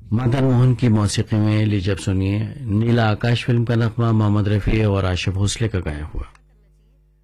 मदन मोहन की मौसीकी में लीजिए अब सुनिए नीला आकाश फिल्म का नगमा मोहम्मद रफी और आशिफ भोसले का गाया हुआ।